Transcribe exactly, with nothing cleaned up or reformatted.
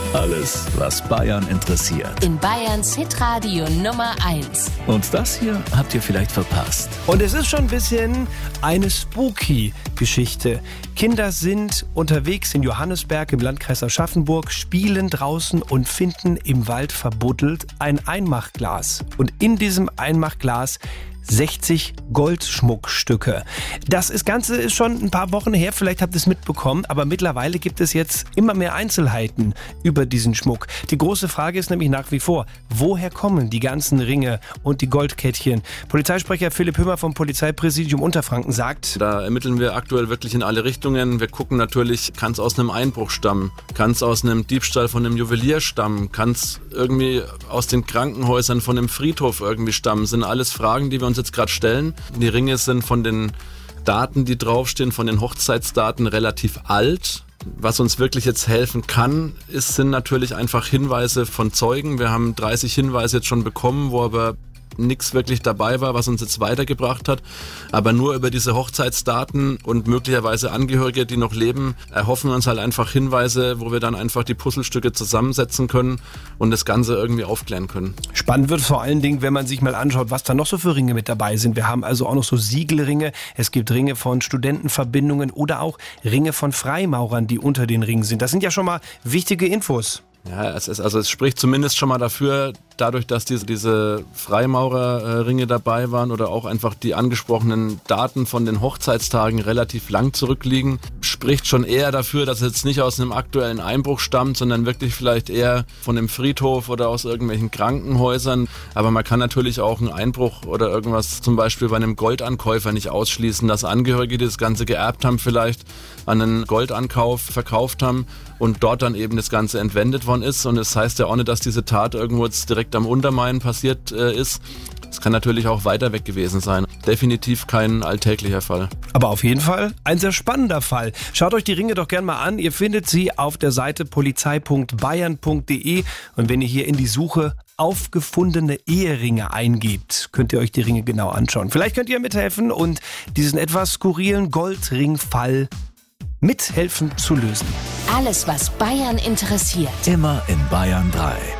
Alles, was Bayern interessiert. In Bayerns Hitradio Nummer eins. Und das hier habt ihr vielleicht verpasst. Und es ist schon ein bisschen eine spooky-Geschichte. Kinder sind unterwegs in Johannisberg im Landkreis Aschaffenburg, spielen draußen und finden im Wald verbuddelt ein Einmachglas. Und in diesem Einmachglas sechzig Goldschmuckstücke. Das ist Ganze ist schon ein paar Wochen her, vielleicht habt ihr es mitbekommen, aber mittlerweile gibt es jetzt immer mehr Einzelheiten über diesen Schmuck. Die große Frage ist nämlich nach wie vor, woher kommen die ganzen Ringe und die Goldkettchen? Polizeisprecher Philipp Hümmer vom Polizeipräsidium Unterfranken sagt: Da ermitteln wir aktuell wirklich in alle Richtungen. Wir gucken natürlich, kann es aus einem Einbruch stammen, kann es aus einem Diebstahl von einem Juwelier stammen, kann es irgendwie aus den Krankenhäusern von einem Friedhof irgendwie stammen. Das sind alles Fragen, die wir uns jetzt gerade stellen. Die Ringe sind von den Daten, die draufstehen, von den Hochzeitsdaten relativ alt. Was uns wirklich jetzt helfen kann, ist, sind natürlich einfach Hinweise von Zeugen. Wir haben dreißig Hinweise jetzt schon bekommen, wo aber nichts wirklich dabei war, was uns jetzt weitergebracht hat. Aber nur über diese Hochzeitsdaten und möglicherweise Angehörige, die noch leben, erhoffen wir uns halt einfach Hinweise, wo wir dann einfach die Puzzlestücke zusammensetzen können und das Ganze irgendwie aufklären können. Spannend wird vor allen Dingen, wenn man sich mal anschaut, was da noch so für Ringe mit dabei sind. Wir haben also auch noch so Siegelringe, es gibt Ringe von Studentenverbindungen oder auch Ringe von Freimaurern, die unter den Ringen sind. Das sind ja schon mal wichtige Infos. Ja, es ist, also es spricht zumindest schon mal dafür, dadurch, dass diese, diese Freimaurerringe dabei waren oder auch einfach die angesprochenen Daten von den Hochzeitstagen relativ lang zurückliegen, spricht schon eher dafür, dass es jetzt nicht aus einem aktuellen Einbruch stammt, sondern wirklich vielleicht eher von einem Friedhof oder aus irgendwelchen Krankenhäusern. Aber man kann natürlich auch einen Einbruch oder irgendwas zum Beispiel bei einem Goldankäufer nicht ausschließen, dass Angehörige, die das Ganze geerbt haben, vielleicht an einen Goldankauf verkauft haben und dort dann eben das Ganze entwendet worden ist. Und es das heißt ja auch nicht, dass diese Tat irgendwo jetzt direkt am Untermain passiert äh, ist. Es kann natürlich auch weiter weg gewesen sein. Definitiv kein alltäglicher Fall. Aber auf jeden Fall ein sehr spannender Fall. Schaut euch die Ringe doch gerne mal an. Ihr findet sie auf der Seite polizei punkt bayern punkt de. Und wenn ihr hier in die Suche aufgefundene Eheringe eingebt, könnt ihr euch die Ringe genau anschauen. Vielleicht könnt ihr mithelfen und diesen etwas skurrilen Goldringfall mithelfen zu lösen. Alles, was Bayern interessiert. Immer in Bayern drei.